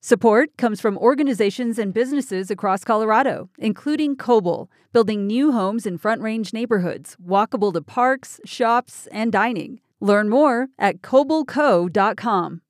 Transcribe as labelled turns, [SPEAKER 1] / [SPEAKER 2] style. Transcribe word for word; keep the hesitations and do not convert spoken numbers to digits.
[SPEAKER 1] Support comes from organizations and businesses across Colorado, including Koble, building new homes in Front Range neighborhoods, walkable to parks, shops, and dining. Learn more at koble co dot com.